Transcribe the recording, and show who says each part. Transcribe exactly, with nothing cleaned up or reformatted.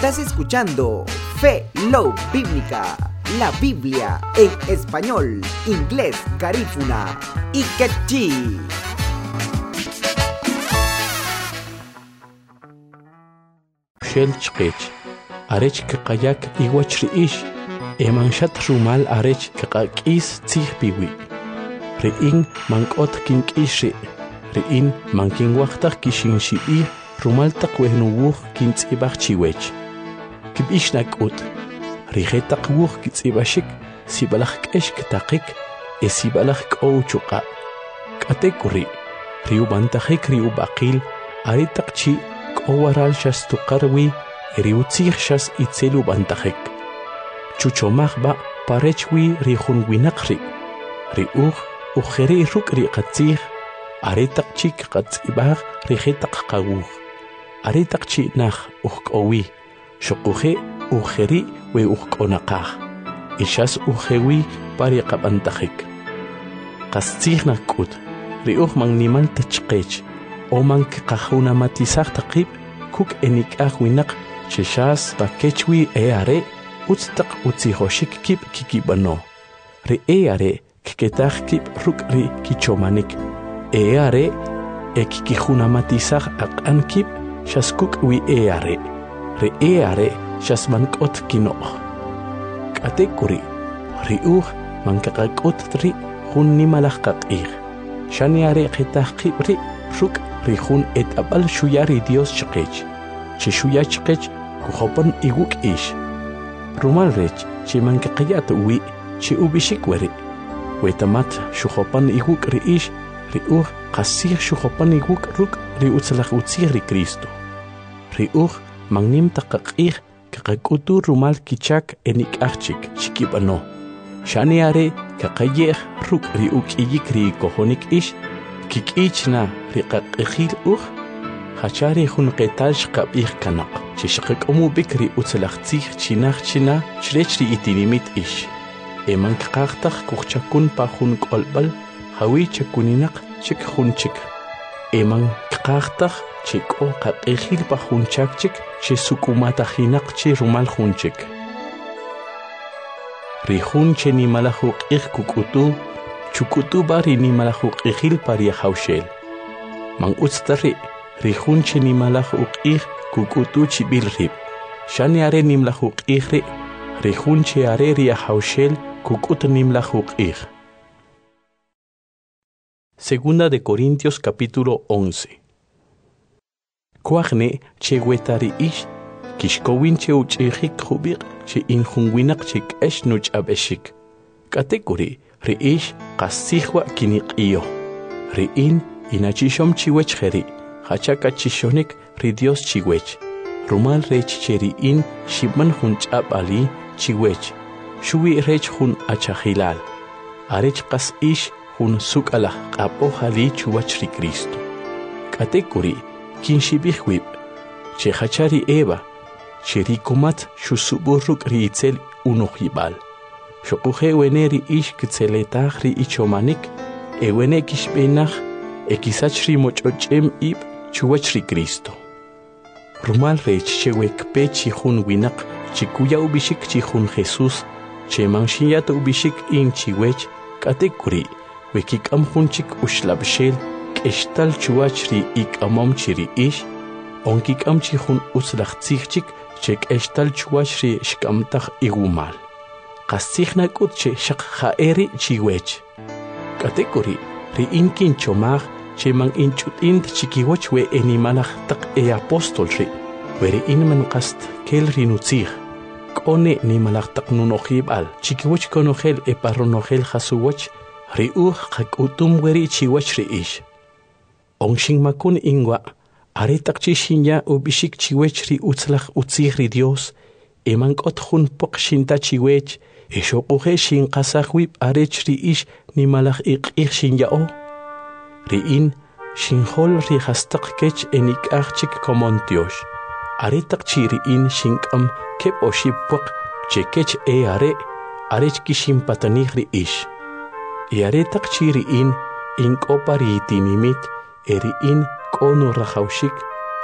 Speaker 1: Estás escuchando Fe Love Bíblica, la Biblia en español, inglés, garífuna y quechí.
Speaker 2: Shel chqech, arech kaqayak iwach riish, emanshat rumal arech kaqakis tzih piwi. Riin mankot kinkishi, riin mankin waqtaq kishin shibi, rumal taqwehnuwuh kintzibach chiwech. Kibish nakut, rijetaq wuh kitzibashik, sibalach kesh kitaqik, esibalach k'ow chuqa. Katekuri, riubantahik riubaqil, aritaq chi k'owaral shas tuqarwi, riutzih shas itzelu bantahik. Chuchomachba parechwi rihun winaqri, riuh ujeri ruk riqatzih, aritaq chik qatzibach rijetaq qawuh. Aritaq chi nach ujk'owi, shuquhe ujeri we ujk'onaqaj, ishas ujewi pari qabantajik. Qastzih nakut, riuh man nimal tachqech, o man kaqahuna matisaj taqib, kuk enikaj winaq, chishas pakechwi e are, utztaq utzihoshik kip kikibano. Ri e are, kiketaj kip ruk ri kichomanik. E are, e kikijuna matisaj aqan kip, shaskuk wi e are. Ri e are, shasmankot kinoh. Katekuri, riuh man kakakot tri, hun nimalaj kakih. Shani are ketaj kip ri, ruk rihun et abal shuyari Dios chqech. Chi shuya chqech, kuhopan iguk ish. Rumal rech, chi man kakayat wi, chi ubishik weri. Wetamat shuhopan iguk ri ish, riuh qasih shuhopan iguk ruk ri utzlach utzih ri Cristo. Riuh magnim taqaqih kakakutu rumal kichak enik achik chikibano. Shani are kakayeh ruk ri ukiyik ri kohonik ish, kikichna ri qaqihil uh, hachari hun qetal shqabih kanak. Chishqak umu bikri utzlach tzih chinach china chrech ri itinimit ish. Eman kaqtaq kuchakun pa hun kolbal, hawi chakuninak chik hun chik. Eman kaqtaq chik o qaqihil pa hun chak chik, chi sukumata hinak chi rumal hun chik. Rihun che ni malahuk ik kukutu, chukutu bari ni malahuk ihil paria haushel. Mang utstari, rihun che ni malahuk ik kukutu chi bilrib. Shani are ni malahuk ihri, rihun che are ria haushel, kukut ni malahuk ik. Segunda de Corintios capítulo once. Kuagne che wetari ish, kishkowin che uchihik hubik, che inhunwinak chik esh nuch abeshik. Katekuri, ri ish qasihwa kinik iyo. Ri in inachishom chiwech heri, hachaka chishonik ri Dios chiwech. Rumal rech che ri in shibman hun chab ali chiwech. Shuwi rech hun achahilal. Arech qas ish hun sukalah qapo hali chuwach ri Cristo. Katekuri, kinshibih wib, che hachari eva, che rikumat shusuburruk ri itzel unohibal. Shokuhe weneri ish kitzeletach ri ichomanik, e wene kishbenach, e kisach ri mochochem ib chuwach ri Cristo. Rumal rech che wekpe chihun winak, chikuya ubishik chihun Jesus, che manshiyat ubishik in chiwech, katekuri, wekikam hunchik ushlabshel, eshtal chuwach ri ikamom chiri ish, onkikam chihun uslach tzihchik, chek eshtal chuwach ri shkamtach igumal. Qasihnak ut che shak haeri chiwech. Katekuri, ri inkin chomach, che man inchut int chikiwach we enimalach tak e apostol ri, weri inman qast kel rinutzih. Kone nimalach tak nunohibal, chikiwach konohel e parronohel hasuwach, ri uh qakutum weri chiwach ri ish. Ongshing makun ingwa, aretak chishinya ubishik chiwech ri utzlach utzih ri Dios, emankot hun pok shinta chiwech, eshokuhe shin qasahwib arech ri ish ni malach iqih shinyao. Ri in, shin hol ri hastak kech enik achik komontiosh. Aretak chi ri in shinkam kep oshib pok, che kech e are, arech kishim patanih ri ish. E aretak chi ri in, ink opari itinimit, eri in kono rajaushik,